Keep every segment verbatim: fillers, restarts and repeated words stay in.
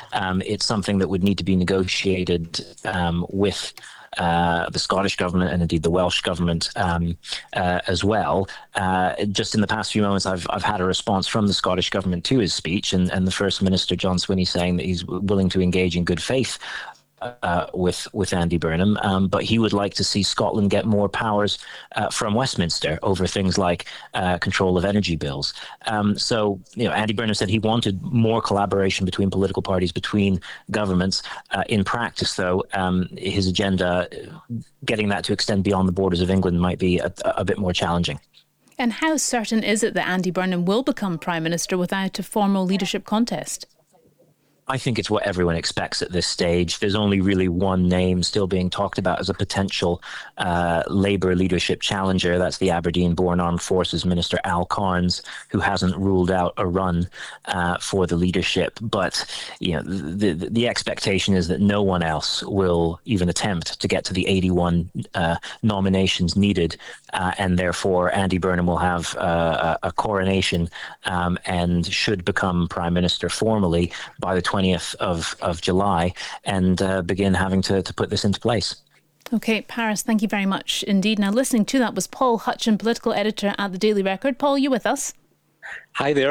Um, it's something that would need to be negotiated um, with Uh, the Scottish government and indeed the Welsh government um, uh, as well. Uh, just in the past few moments, I've I've had a response from the Scottish government to his speech, and, and the First Minister John Swinney saying that he's willing to engage in good faith Uh, with with Andy Burnham, um, but he would like to see Scotland get more powers uh, from Westminster over things like uh, control of energy bills. Um, so, you know, Andy Burnham said he wanted more collaboration between political parties, between governments. Uh, in practice, though, um, his agenda, getting that to extend beyond the borders of England, might be a, a bit more challenging. And how certain is it that Andy Burnham will become Prime Minister without a formal leadership contest? I think it's what everyone expects at this stage. There's only really one name still being talked about as a potential uh, Labour leadership challenger. That's the Aberdeen-born Armed Forces Minister Al Carnes, who hasn't ruled out a run uh, for the leadership. But you know, the, the the expectation is that no one else will even attempt to get to the eighty-one uh, nominations needed, uh, and therefore Andy Burnham will have uh, a coronation um, and should become Prime Minister formally by the twentieth of, of July and uh, begin having to, to put this into place. OK, Paris, thank you very much indeed. Now, listening to that was Paul Hutchin, political editor at the Daily Record. Paul, you with us? Hi there.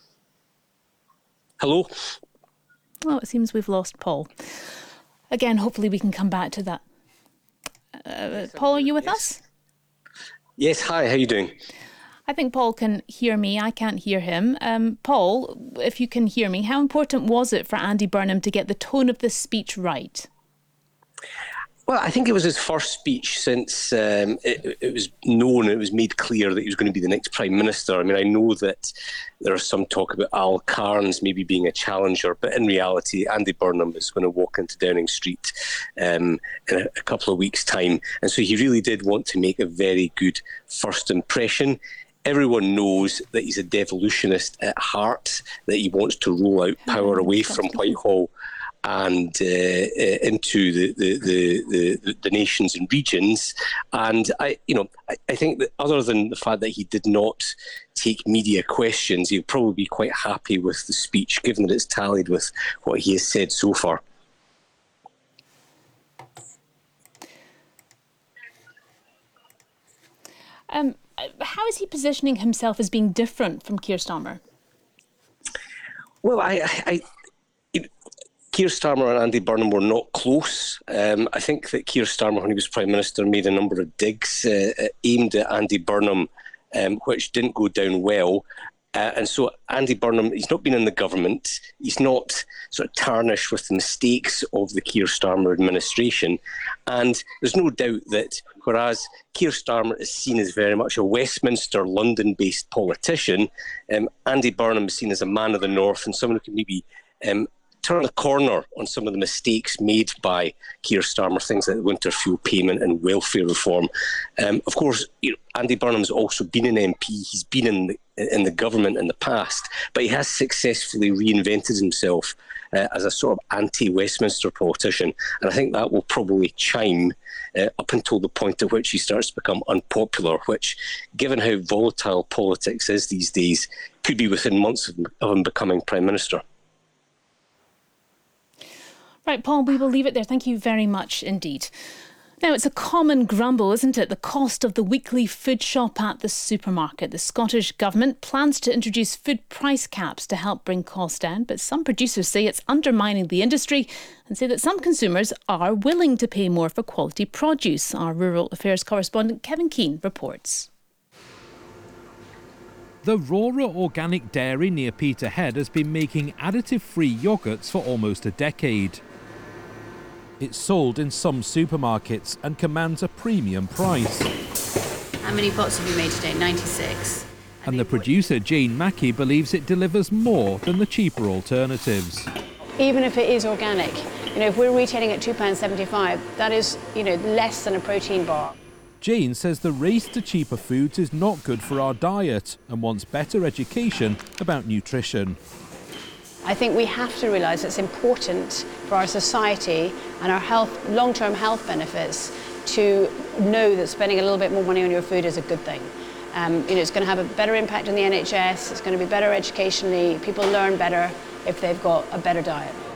Hello. Oh, it seems we've lost Paul. Again, hopefully we can come back to that. Uh, Paul, are you with yes. us? Yes, hi, how are you doing? I think Paul can hear me. I can't hear him. Um, Paul, if you can hear me, how important was it for Andy Burnham to get the tone of this speech right? Well, I think it was his first speech since um, it, it was known, it was made clear that he was going to be the next Prime Minister. I mean, I know that there is some talk about Al Carnes maybe being a challenger, but in reality, Andy Burnham is going to walk into Downing Street um, in a, a couple of weeks' time. And so he really did want to make a very good first impression. Everyone knows that he's a devolutionist at heart, that he wants to roll out power away from Whitehall and uh, uh, into the the, the, the the nations and regions. And I, you know, I, I think that other than the fact that he did not take media questions, he'll probably be quite happy with the speech, given that it's tallied with what he has said so far. Um. How is he positioning himself as being different from Keir Starmer? Well, I, I, I Keir Starmer and Andy Burnham were not close. Um, I think that Keir Starmer, when he was Prime Minister, made a number of digs uh, aimed at Andy Burnham, um, which didn't go down well. Uh, and so Andy Burnham, he's not been in the government. He's not sort of tarnished with the mistakes of the Keir Starmer administration. And there's no doubt that whereas Keir Starmer is seen as very much a Westminster, London-based politician, um, Andy Burnham is seen as a man of the North and someone who can maybe um, turn a corner on some of the mistakes made by Keir Starmer, things like winter fuel payment and welfare reform. Um, of course, you know, Andy Burnham's also been an M P. He's been in the, in the government in the past, but he has successfully reinvented himself uh, as a sort of anti-Westminster politician. And I think that will probably chime uh, up until the point at which he starts to become unpopular, which, given how volatile politics is these days, could be within months of, of him becoming Prime Minister. Right, Paul, we will leave it there. Thank you very much indeed. Now, it's a common grumble, isn't it? The cost of the weekly food shop at the supermarket. The Scottish Government plans to introduce food price caps to help bring costs down, but some producers say it's undermining the industry and say that some consumers are willing to pay more for quality produce. Our rural affairs correspondent Kevin Keane reports. The Rora Organic Dairy near Peterhead has been making additive-free yoghurts for almost a decade. It's sold in some supermarkets and commands a premium price. How many pots have you made today? ninety-six. And the producer, Jane Mackey, believes it delivers more than the cheaper alternatives. Even if it is organic, you know, if we're retailing at two pounds seventy-five, that is, you know, less than a protein bar. Jane says the race to cheaper foods is not good for our diet and wants better education about nutrition. I think we have to realise it's important for our society and our health, long-term health benefits to know that spending a little bit more money on your food is a good thing. Um, you know, it's going to have a better impact on the N H S, it's going to be better educationally, people learn better if they've got a better diet.